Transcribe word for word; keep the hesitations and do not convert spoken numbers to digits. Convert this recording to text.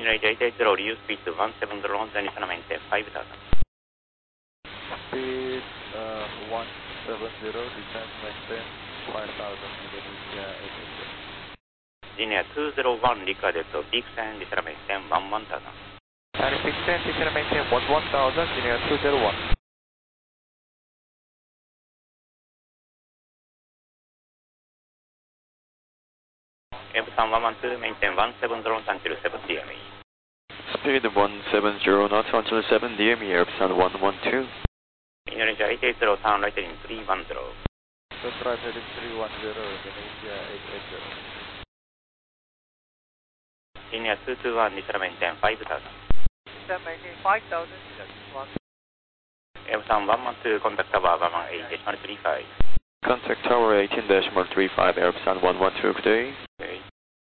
Indonesia eight eight zero, reduce speed to one seven zero, Chinese maintain five thousand. Speed uh, one seven zero, descent maintain five thousand, Indonesia eight eight zero. Linear two zero one, recorded to big sand, descent maintain one one thousand. And big sand, descent maintain one one thousand, linear two zero one. Epson one one two, maintain one seven zero, until seven D M E. Speed one seven zero knots until seven D M E, Epson one one two. Indonesia eight eight zero, turn right heading three one zero. Turn right heading three one zero, Indonesia eight eight zero. Linear two two one, descent maintain five thousand. Descent maintain five thousand, one. Epson one one two, contact tower one one eight, decimal three five. Contact tower eighteen decimal three five, Epson one one two, good day.